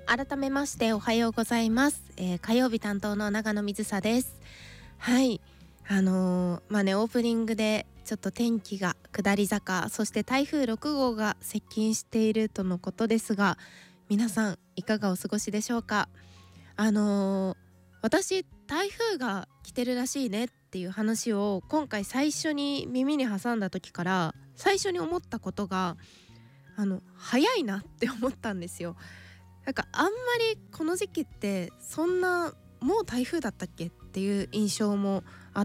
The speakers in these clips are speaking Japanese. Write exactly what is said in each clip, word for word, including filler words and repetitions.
改めましておはようございます、えー、火曜日担当の長野水沙です。はいあのー、まあねオープニングでちょっと天気が下り坂、そして台風ろくごうが接近しているとのことですが、皆さんいかがお過ごしでしょうか。あのー、私台風が来てるらしいねっていう話を今回最初に耳に挟んだ時から最初に思ったことが、あの早いなって思ったんですよ。なんかあんまりこの時期ってそんなもう台風だったっけっていう印象もあって、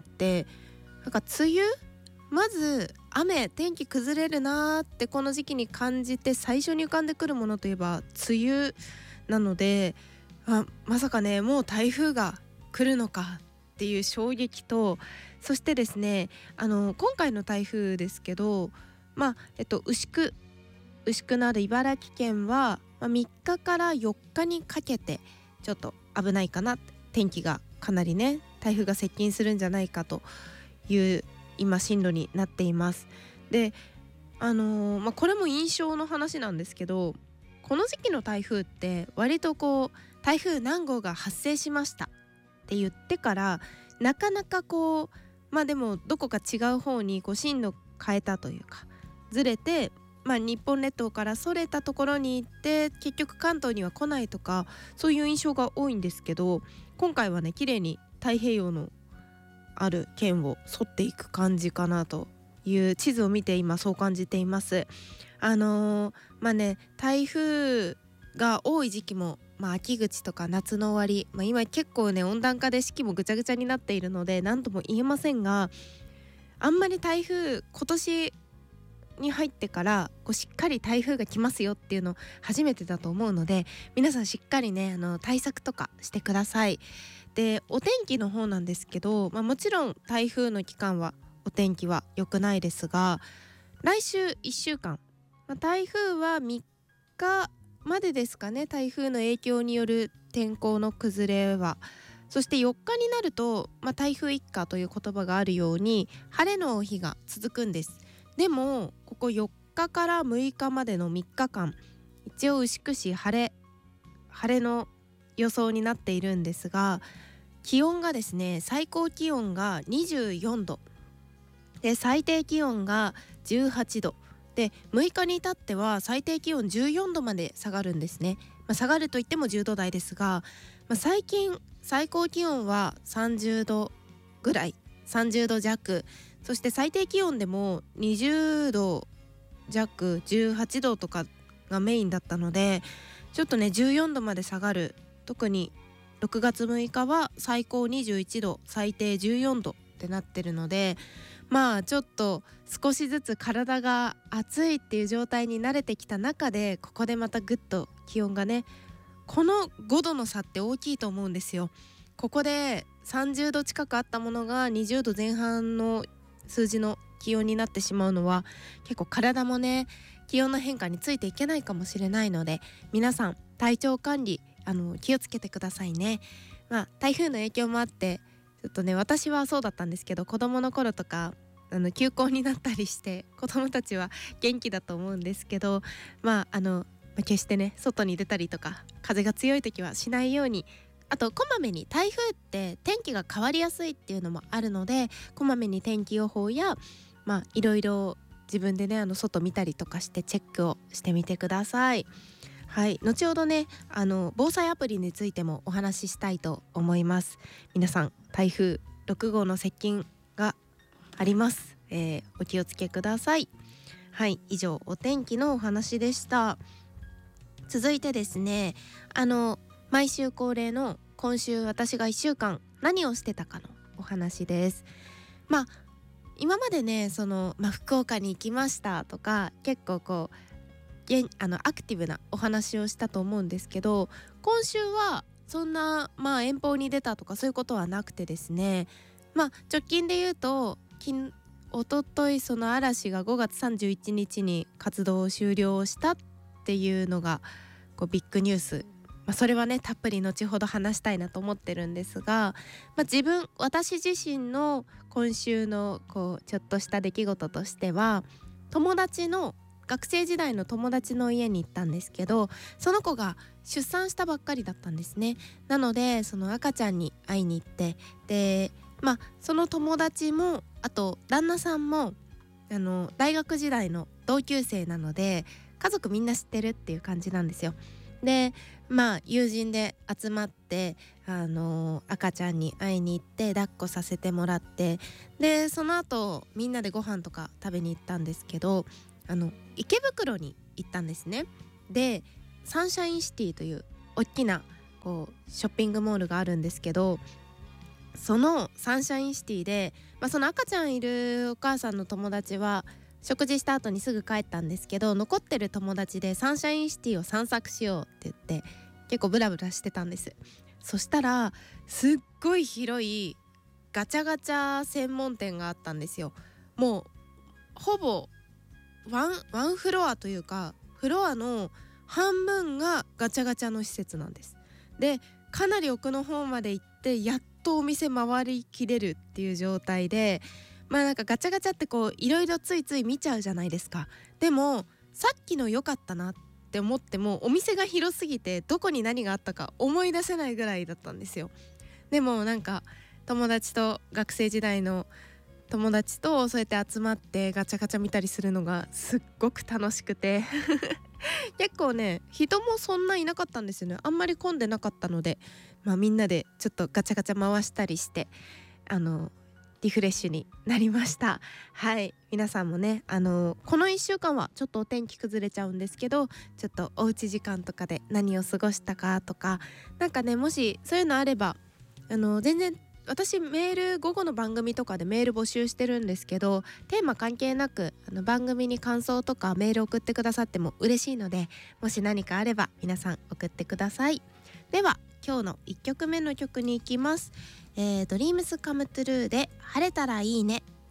なんか梅雨まず雨天気崩れるなーってこの時期に感じて最初に浮かんでくるものといえば梅雨なので、あまさかねもう台風が来るのかっていう衝撃と、そしてですねあの今回の台風ですけど、まあえっと牛久牛久のある茨城県はまあ、みっかからよっかにかけてちょっと危ないかな、天気がかなりね台風が接近するんじゃないかという今進路になっています。であのーまあ、これも印象の話なんですけど、この時期の台風って割とこう台風何号が発生しましたって言ってからなかなかこうまあでもどこか違う方にこう進路変えたというかずれて、まあ、日本列島からそれたところに行って結局関東には来ないとか、そういう印象が多いんですけど、今回はね綺麗に太平洋のある県を沿っていく感じかなという地図を見て今そう感じています。あのー、まあね台風が多い時期も、まあ、秋口とか夏の終わり、まあ、今結構ね温暖化で四季もぐちゃぐちゃになっているので何とも言えませんが、あんまり台風今年に入ってからこうしっかり台風が来ますよっていうの初めてだと思うので、皆さんしっかりねあの対策とかしてください。でお天気の方なんですけど、まあ、もちろん台風の期間はお天気は良くないですが、来週いっしゅうかん、まあ、台風はみっかまでですかね、台風の影響による天候の崩れは。そしてよっかになると、まあ、台風一過という言葉があるように晴れの日が続くんです。でもここよっかからむいかまでのみっかかん、一応牛久市晴れ晴れの予想になっているんですが、気温がですね最高気温がにじゅうよんどで最低気温がじゅうはちどで、むいかに至っては最低気温じゅうよんどまで下がるんですね。まあ、下がるといってもじゅうど台ですが、まあ、最近最高気温はさんじゅうどぐらい、さんじゅうど弱、そして最低気温でもにじゅうど弱、じゅうはちどとかがメインだったので、ちょっとねじゅうよんどまで下がる。特にろくがつむいかは最高にじゅういちど最低じゅうよんどってなってるので、まあちょっと少しずつ体が暑いっていう状態に慣れてきた中で、ここでまたぐっと気温がね、このごどの差って大きいと思うんですよ。ここでさんじゅうど近くあったものがにじゅうどぜん半の数字の気温になってしまうのは、結構体もね気温の変化についていけないかもしれないので、皆さん体調管理あの気をつけてくださいね。まあ台風の影響もあってちょっとね、私はそうだったんですけど、子供の頃とかあの休校になったりして子供たちは元気だと思うんですけど、まああの決してね外に出たりとか風が強い時はしないように、あとこまめに台風って天気が変わりやすいっていうのもあるので、こまめに天気予報やまあいろいろ自分でねあの外見たりとかしてチェックをしてみてください。はい、後ほどねあの防災アプリについてもお話ししたいと思います。皆さん台風ろくごうの接近があります、えー、お気をつけください。はい、以上お天気のお話でした。続いてですね、あの毎週恒例の今週私がいっしゅうかん何をしてたかのお話です。まあ今までねその、まあ、福岡に行きましたとか結構こうあのアクティブなお話をしたと思うんですけど、今週はそんなまあ遠方に出たとかそういうことはなくてですね、まあ直近で言うとおとといその嵐がごがつさんじゅういちにちに活動を終了したっていうのがこうビッグニュース、まあ、それはねたっぷり後ほど話したいなと思ってるんですが、まあ、自分私自身の今週のこうちょっとした出来事としては、友達の学生時代の友達の家に行ったんですけど、その子が出産したばっかりだったんですね。なのでその赤ちゃんに会いに行って、でまあその友達もあと旦那さんもあの大学時代の同級生なので家族みんな知ってるっていう感じなんですよ。でまあ友人で集まってあの赤ちゃんに会いに行って抱っこさせてもらって、でその後みんなでご飯とか食べに行ったんですけど、あの池袋に行ったんですね。でサンシャインシティという大きなこうショッピングモールがあるんですけど、そのサンシャインシティで、まあ、その赤ちゃんいるお母さんの友達は食事した後にすぐ帰ったんですけど、残ってる友達でサンシャインシティを散策しようって言って結構ブラブラしてたんです。そしたらすっごい広いガチャガチャ専門店があったんですよ。もうほぼワン、ワンフロアというかフロアの半分がガチャガチャの施設なんです。でかなり奥の方まで行ってやっとお店回りきれるっていう状態で、まあなんかガチャガチャってこういろいろついつい見ちゃうじゃないですか。でもさっきの良かったなって思ってもお店が広すぎてどこに何があったか思い出せないぐらいだったんですよ。でもなんか友達と学生時代の友達とそうやって集まってガチャガチャ見たりするのがすっごく楽しくて結構ね人もそんないなかったんですよね。あんまり混んでなかったので、まあ、みんなでちょっとガチャガチャ回したりしてあのリフレッシュになりました。はい、皆さんもねあのこのいっしゅうかんはちょっとお天気崩れちゃうんですけど、ちょっとおうち時間とかで何を過ごしたかとか、なんかねもしそういうのあればあの全然私メール午後の番組とかでメール募集してるんですけど、テーマ関係なくあの番組に感想とかメール送ってくださっても嬉しいので、もし何かあれば皆さん送ってください。では今日のいっきょくめの曲に行きます。えー、ドリームスカムトゥルーで晴れたらいいね。